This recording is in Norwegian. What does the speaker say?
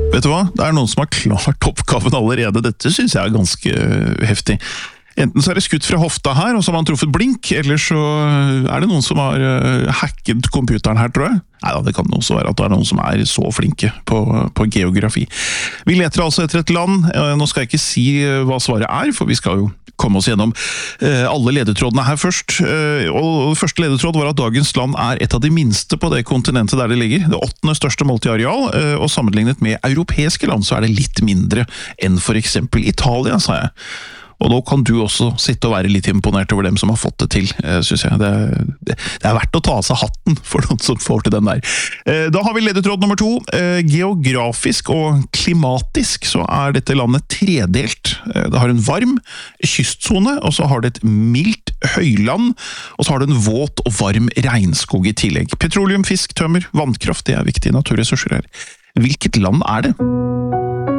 Vet du hva? Det noen som har klart oppgaven allerede. Dette synes jeg ganske heftig. Enten så det skutt fra hofta her, og så har man truffet blink, eller så det noen som har hacket computeren her, tror jeg. Neida, det kan også være at det noen som så flinke på geografi. Vi leter altså etter et land. Nå skal jeg ikke si hva svaret for vi skal jo komme oss gjennom alle ledetrådene her først. Og første ledetråd var at dagens land et av de minste på det kontinentet der det ligger. Det 8. største målt i areal, og sammenlignet med europeiske land så det litt mindre enn for eksempel Italia, sa jeg. Og nå kan du også sitte og være litt imponert over dem som har fått det til, synes jeg. Det verdt å ta av seg hatten for noen som får til den der. Da har vi ledetråd nummer 2. Geografisk og klimatisk så dette landet tredelt. Det har en varm kystzone, og så har det et mildt høyland, og så har det en våt og varm regnskog i tillegg. Petroleum, fisk, tømmer, vannkraft, det viktige naturressurser her. Hvilket land det?